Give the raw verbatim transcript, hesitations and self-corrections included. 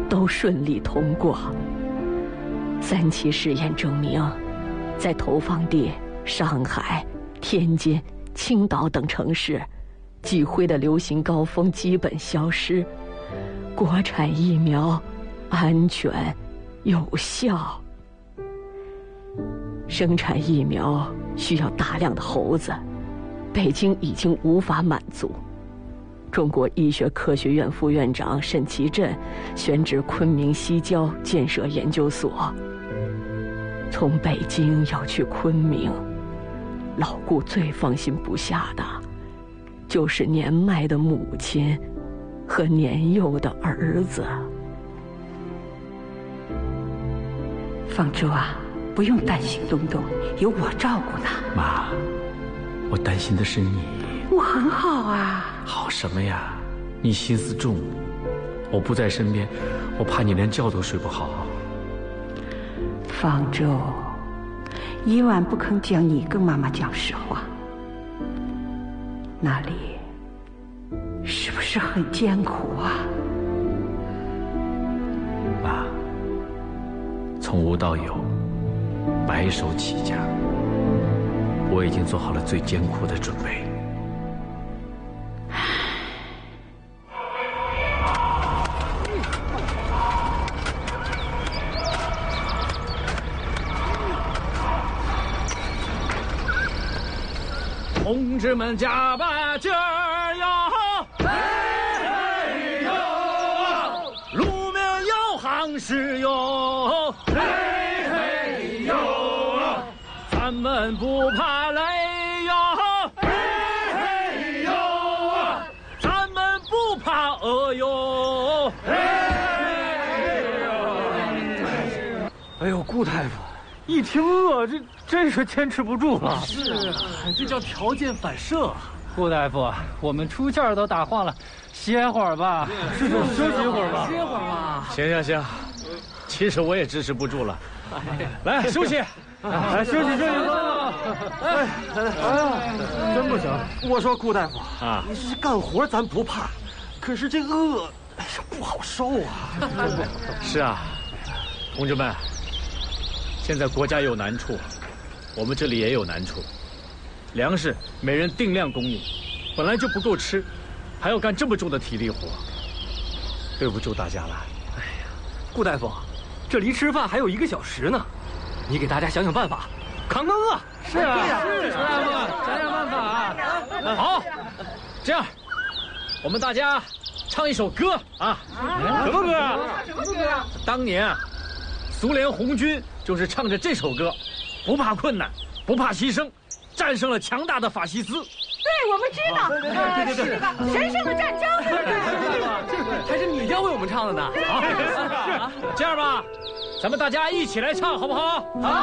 都顺利通过。三期试验证明，在投放地上海、天津、青岛等城市，忌讳的流行高峰基本消失，国产疫苗安全有效。生产疫苗需要大量的猴子，北京已经无法满足。中国医学科学院副院长沈其震选址昆明西郊建设研究所。从北京要去昆明，老顾最放心不下的就是年迈的母亲和年幼的儿子。 方舟啊，不用担心东东，有我照顾他。 妈，我担心的是你。 我很好啊。 好什么呀？你心思重，我不在身边，我怕你连觉都睡不好。 方舟，夜晚不肯讲你跟妈妈讲实话，那里是不是很艰苦啊？ 妈，从无到有，白手起家，我已经做好了最艰苦的准备。 同志们加把劲儿呀！嘿嘿哟，路面要行驶哟！嘿嘿哟，咱们不怕累哟！嘿嘿哟，咱们不怕饿哟！嘿嘿哟！ 哎呦，顾大夫，一听饿，这真是坚持不住了。 是啊，这叫条件反射。 顾大夫，我们出气儿都打晃了，歇会儿吧。是是，休息一会儿吧。 歇会儿吧。 行行行，其实我也支持不住了。来休息， 来休息休息。 哎哎呀，真不行！我说顾大夫啊， 你这干活咱不怕，可是这饿，哎呀不好受啊。 是啊，同志们，现在国家有难处，我们这里也有难处。粮食每人定量供应，本来就不够吃，还要干这么重的体力活，对不住大家了。 哎呀，顾大夫，这离吃饭还有一个小时呢，你给大家想想办法，扛扛饿。是啊，是顾大夫，想想办法啊。 好，这样，我们大家唱一首歌啊。 什么歌啊？ 什么歌啊？ 当年啊，苏联红军就是唱着这首歌，不怕困难，不怕牺牲，战胜了强大的法西斯。 对，我们知道， 对对对对对， 神圣的战争。 还是你教会我们唱的呢。 好，这样吧，咱们大家一起来唱，好不好？好。